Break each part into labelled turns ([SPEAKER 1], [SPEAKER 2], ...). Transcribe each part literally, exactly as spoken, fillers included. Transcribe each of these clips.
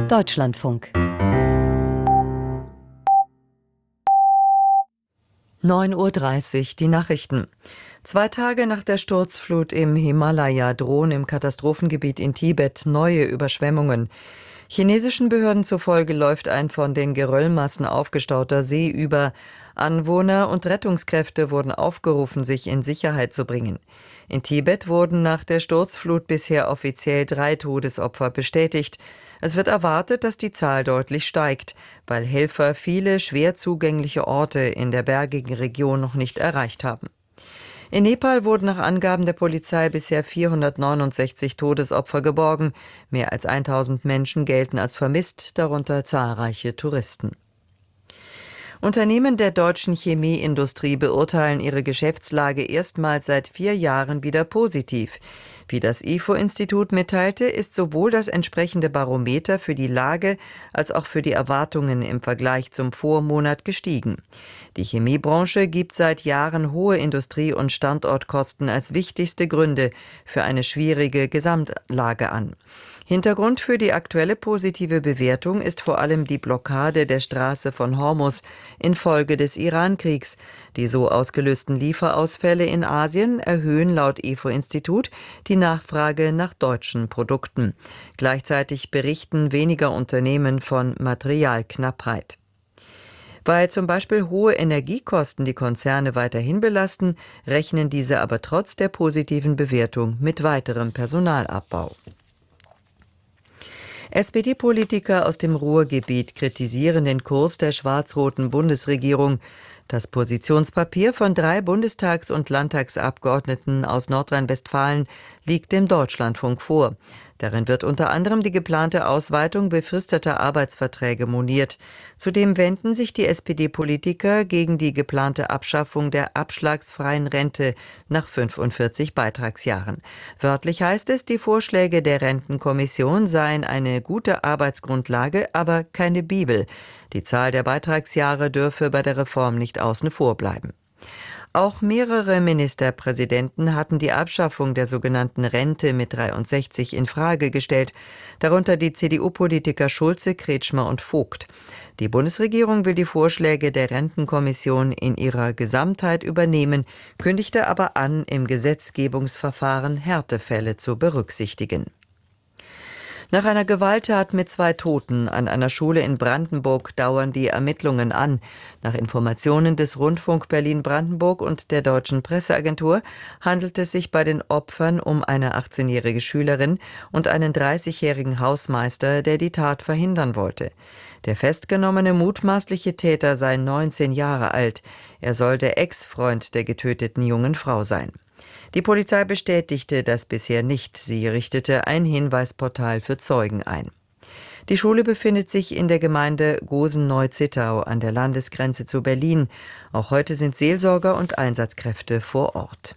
[SPEAKER 1] Deutschlandfunk.
[SPEAKER 2] neun Uhr dreißig, die Nachrichten. Zwei Tage nach der Sturzflut im Himalaya drohen im Katastrophengebiet in Tibet neue Überschwemmungen. Chinesischen Behörden zufolge läuft ein von den Geröllmassen aufgestauter See über. Anwohner und Rettungskräfte wurden aufgerufen, sich in Sicherheit zu bringen. In Tibet wurden nach der Sturzflut bisher offiziell drei Todesopfer bestätigt. Es wird erwartet, dass die Zahl deutlich steigt, weil Helfer viele schwer zugängliche Orte in der bergigen Region noch nicht erreicht haben. In Nepal wurden nach Angaben der Polizei bisher vierhundertneunundsechzig Todesopfer geborgen. Mehr als tausend Menschen gelten als vermisst, darunter zahlreiche Touristen. Unternehmen der deutschen Chemieindustrie beurteilen ihre Geschäftslage erstmals seit vier Jahren wieder positiv. Wie das I F O-Institut mitteilte, ist sowohl das entsprechende Barometer für die Lage als auch für die Erwartungen im Vergleich zum Vormonat gestiegen. Die Chemiebranche gibt seit Jahren hohe Industrie- und Standortkosten als wichtigste Gründe für eine schwierige Gesamtlage an. Hintergrund für die aktuelle positive Bewertung ist vor allem die Blockade der Straße von Hormuz infolge des Iran-Kriegs. Die so ausgelösten Lieferausfälle in Asien erhöhen laut I F O-Institut die Nachfrage nach deutschen Produkten. Gleichzeitig berichten weniger Unternehmen von Materialknappheit. Weil zum Beispiel hohe Energiekosten die Konzerne weiterhin belasten, rechnen diese aber trotz der positiven Bewertung mit weiterem Personalabbau. S P D-Politiker aus dem Ruhrgebiet kritisieren den Kurs der schwarz-roten Bundesregierung. Das Positionspapier von drei Bundestags- und Landtagsabgeordneten aus Nordrhein-Westfalen liegt dem Deutschlandfunk vor. Darin wird unter anderem die geplante Ausweitung befristeter Arbeitsverträge moniert. Zudem wenden sich die S P D-Politiker gegen die geplante Abschaffung der abschlagsfreien Rente nach fünfundvierzig Beitragsjahren. Wörtlich heißt es, die Vorschläge der Rentenkommission seien eine gute Arbeitsgrundlage, aber keine Bibel. Die Zahl der Beitragsjahre dürfe bei der Reform nicht außen vor bleiben. Auch mehrere Ministerpräsidenten hatten die Abschaffung der sogenannten Rente mit dreiundsechzig in Frage gestellt, darunter die C D U-Politiker Schulze, Kretschmer und Vogt. Die Bundesregierung will die Vorschläge der Rentenkommission in ihrer Gesamtheit übernehmen, kündigte aber an, im Gesetzgebungsverfahren Härtefälle zu berücksichtigen. Nach einer Gewalttat mit zwei Toten an einer Schule in Brandenburg dauern die Ermittlungen an. Nach Informationen des Rundfunk Berlin-Brandenburg und der Deutschen Presseagentur handelt es sich bei den Opfern um eine achtzehnjährige Schülerin und einen dreißigjährigen Hausmeister, der die Tat verhindern wollte. Der festgenommene mutmaßliche Täter sei neunzehn Jahre alt. Er soll der Ex-Freund der getöteten jungen Frau sein. Die Polizei bestätigte das bisher nicht. Sie richtete ein Hinweisportal für Zeugen ein. Die Schule befindet sich in der Gemeinde Gosen-Neu-Zittau an der Landesgrenze zu Berlin. Auch heute sind Seelsorger und Einsatzkräfte vor Ort.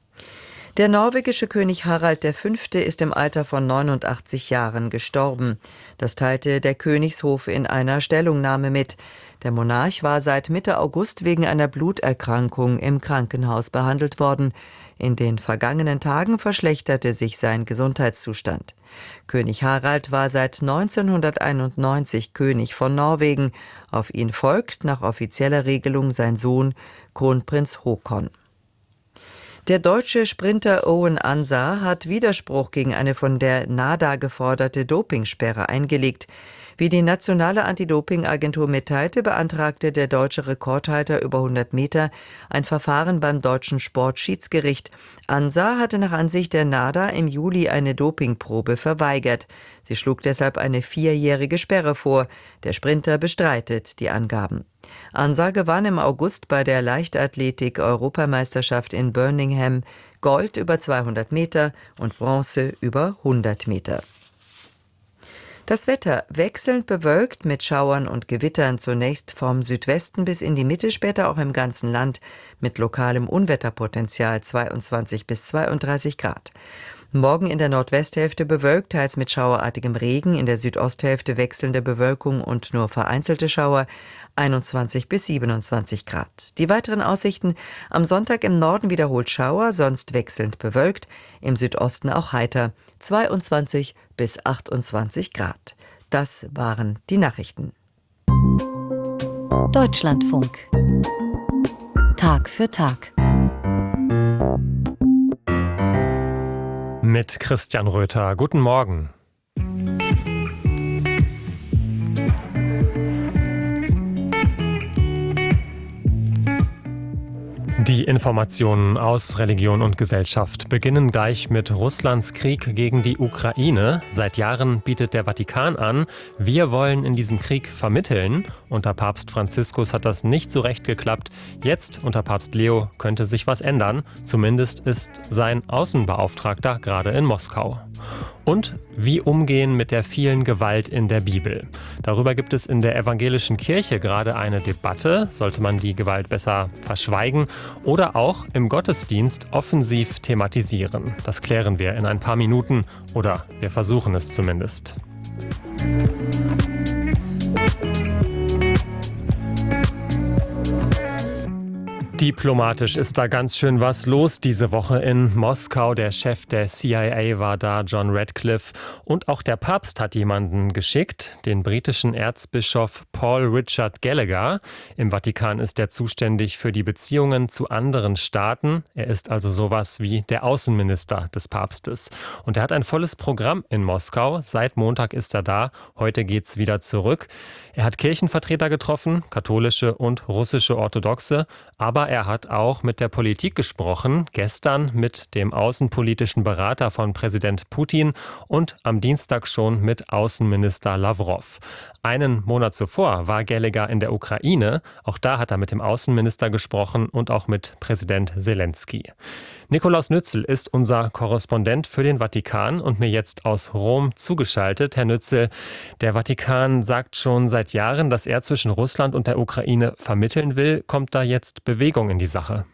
[SPEAKER 2] Der norwegische König Harald der Fünfte ist im Alter von neunundachtzig Jahren gestorben. Das teilte der Königshof in einer Stellungnahme mit. Der Monarch war seit Mitte August wegen einer Bluterkrankung im Krankenhaus behandelt worden. In den vergangenen Tagen verschlechterte sich sein Gesundheitszustand. König Harald war seit neunzehnhunderteinundneunzig König von Norwegen. Auf ihn folgt nach offizieller Regelung sein Sohn Kronprinz Haakon. Der deutsche Sprinter Owen Ansah hat Widerspruch gegen eine von der NADA geforderte Dopingsperre eingelegt. Wie die nationale Anti-Doping-Agentur mitteilte, beantragte der deutsche Rekordhalter über hundert Meter ein Verfahren beim deutschen Sportschiedsgericht. Ansah hatte nach Ansicht der NADA im Juli eine Dopingprobe verweigert. Sie schlug deshalb eine vierjährige Sperre vor. Der Sprinter bestreitet die Angaben. Ansah gewann im August bei der Leichtathletik-Europameisterschaft in Birmingham Gold über zweihundert Meter und Bronze über hundert Meter. Das Wetter wechselnd bewölkt mit Schauern und Gewittern, zunächst vom Südwesten bis in die Mitte, später auch im ganzen Land mit lokalem Unwetterpotenzial zweiundzwanzig bis zweiunddreißig Grad. Morgen in der Nordwesthälfte bewölkt, teils mit schauerartigem Regen, in der Südosthälfte wechselnde Bewölkung und nur vereinzelte Schauer, einundzwanzig bis siebenundzwanzig Grad. Die weiteren Aussichten: am Sonntag im Norden wiederholt Schauer, sonst wechselnd bewölkt, im Südosten auch heiter, zweiundzwanzig bis achtundzwanzig Grad. Das waren die Nachrichten.
[SPEAKER 1] Deutschlandfunk. Tag für Tag.
[SPEAKER 3] Mit Christian Röther. Guten Morgen. Die Informationen aus Religion und Gesellschaft beginnen gleich mit Russlands Krieg gegen die Ukraine. Seit Jahren bietet der Vatikan an, wir wollen in diesem Krieg vermitteln. Unter Papst Franziskus hat das nicht so recht geklappt. Jetzt unter Papst Leo könnte sich was ändern. Zumindest ist sein Außenbeauftragter gerade in Moskau. Und wie umgehen mit der vielen Gewalt in der Bibel. Darüber gibt es in der evangelischen Kirche gerade eine Debatte. Sollte man die Gewalt besser verschweigen oder auch im Gottesdienst offensiv thematisieren? Das klären wir in ein paar Minuten oder wir versuchen es zumindest. Diplomatisch ist da ganz schön was los diese Woche in Moskau. Der Chef der C I A war da, John Radcliffe. Und auch der Papst hat jemanden geschickt, den britischen Erzbischof Paul Richard Gallagher. Im Vatikan ist er zuständig für die Beziehungen zu anderen Staaten. Er ist also sowas wie der Außenminister des Papstes. Und er hat ein volles Programm in Moskau. Seit Montag ist er da. Heute geht's wieder zurück. Er hat Kirchenvertreter getroffen, katholische und russische Orthodoxe. Aber er hat auch mit der Politik gesprochen, gestern mit dem außenpolitischen Berater von Präsident Putin und am Dienstag schon mit Außenminister Lavrov. Einen Monat zuvor war Gallagher in der Ukraine. Auch da hat er mit dem Außenminister gesprochen und auch mit Präsident Zelensky. Nikolaus Nützel ist unser Korrespondent für den Vatikan und mir jetzt aus Rom zugeschaltet. Herr Nützel, der Vatikan sagt schon seit Jahren, dass er zwischen Russland und der Ukraine vermitteln will. Kommt da jetzt Bewegung in die Sache?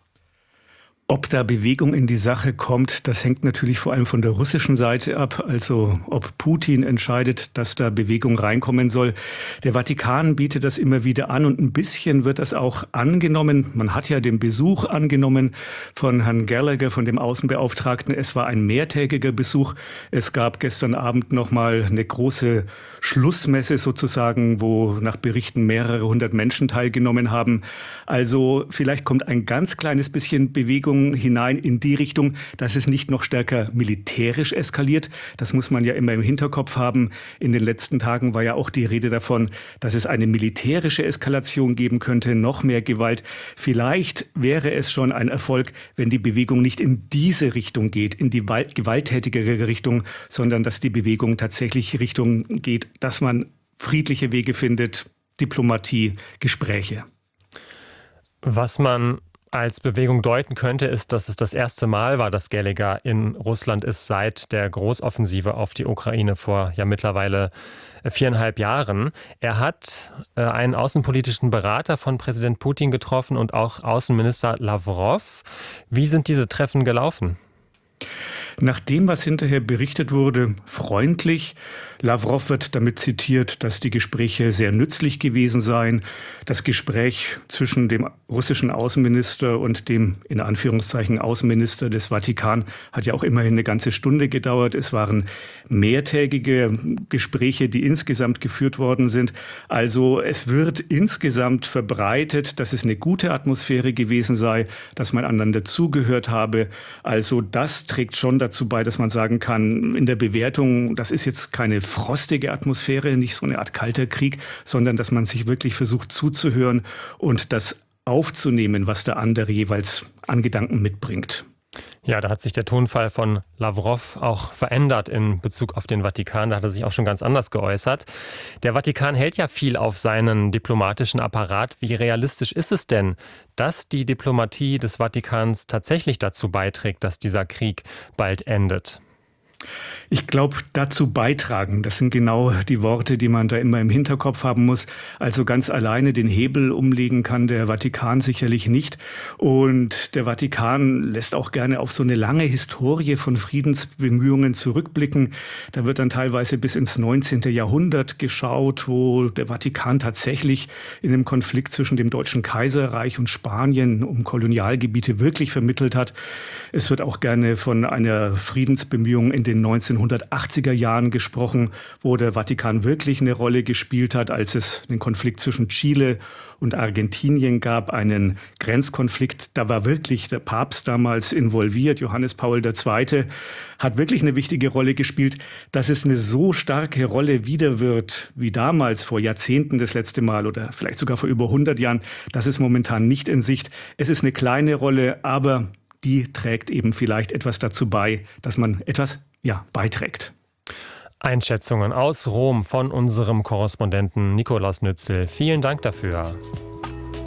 [SPEAKER 4] Ob da Bewegung in die Sache kommt, das hängt natürlich vor allem von der russischen Seite ab. Also ob Putin entscheidet, dass da Bewegung reinkommen soll. Der Vatikan bietet das immer wieder an und ein bisschen wird das auch angenommen. Man hat ja den Besuch angenommen von Herrn Gallagher, von dem Außenbeauftragten. Es war ein mehrtägiger Besuch. Es gab gestern Abend nochmal eine große Schlussmesse sozusagen, wo nach Berichten mehrere hundert Menschen teilgenommen haben. Also vielleicht kommt ein ganz kleines bisschen Bewegung hinein in die Richtung, dass es nicht noch stärker militärisch eskaliert. Das muss man ja immer im Hinterkopf haben. In den letzten Tagen war ja auch die Rede davon, dass es eine militärische Eskalation geben könnte, noch mehr Gewalt. Vielleicht wäre es schon ein Erfolg, wenn die Bewegung nicht in diese Richtung geht, in die gewalttätigere Richtung, sondern dass die Bewegung tatsächlich Richtung geht, dass man friedliche Wege findet, Diplomatie, Gespräche.
[SPEAKER 3] Was man als Bewegung deuten könnte, ist, dass es das erste Mal war, dass Gallagher in Russland ist seit der Großoffensive auf die Ukraine vor ja mittlerweile viereinhalb Jahren. Er hat äh, einen außenpolitischen Berater von Präsident Putin getroffen und auch Außenminister Lavrov. Wie sind diese Treffen gelaufen?
[SPEAKER 4] Nach dem, was hinterher berichtet wurde, freundlich. Lavrov wird damit zitiert, dass die Gespräche sehr nützlich gewesen seien. Das Gespräch zwischen dem russischen Außenminister und dem in Anführungszeichen Außenminister des Vatikan hat ja auch immerhin eine ganze Stunde gedauert. Es waren mehrtägige Gespräche, die insgesamt geführt worden sind. Also es wird insgesamt verbreitet, dass es eine gute Atmosphäre gewesen sei, dass man einander zugehört habe. Also das trägt schon dazu bei, dass man sagen kann, in der Bewertung, das ist jetzt keine frostige Atmosphäre, nicht so eine Art kalter Krieg, sondern dass man sich wirklich versucht zuzuhören und das aufzunehmen, was der andere jeweils an Gedanken mitbringt.
[SPEAKER 3] Ja, da hat sich der Tonfall von Lavrov auch verändert in Bezug auf den Vatikan. Da hat er sich auch schon ganz anders geäußert. Der Vatikan hält ja viel auf seinen diplomatischen Apparat. Wie realistisch ist es denn, dass die Diplomatie des Vatikans tatsächlich dazu beiträgt, dass dieser Krieg bald endet?
[SPEAKER 4] Ich glaube, dazu beitragen, das sind genau die Worte, die man da immer im Hinterkopf haben muss. Also ganz alleine den Hebel umlegen kann der Vatikan sicherlich nicht. Und der Vatikan lässt auch gerne auf so eine lange Historie von Friedensbemühungen zurückblicken. Da wird dann teilweise bis ins neunzehnten Jahrhundert geschaut, wo der Vatikan tatsächlich in einem Konflikt zwischen dem Deutschen Kaiserreich und Spanien um Kolonialgebiete wirklich vermittelt hat. Es wird auch gerne von einer Friedensbemühung in den neunzehnhundertachtziger Jahren gesprochen, wo der Vatikan wirklich eine Rolle gespielt hat, als es einen Konflikt zwischen Chile und Argentinien gab, einen Grenzkonflikt. Da war wirklich der Papst damals involviert. Johannes Paul der Zweite hat wirklich eine wichtige Rolle gespielt. Dass es eine so starke Rolle wieder wird, wie damals vor Jahrzehnten das letzte Mal oder vielleicht sogar vor über hundert Jahren, das ist momentan nicht in Sicht. Es ist eine kleine Rolle, aber die trägt eben vielleicht etwas dazu bei, dass man etwas, ja, beiträgt.
[SPEAKER 3] Einschätzungen aus Rom von unserem Korrespondenten Nikolaus Nützel. Vielen Dank dafür.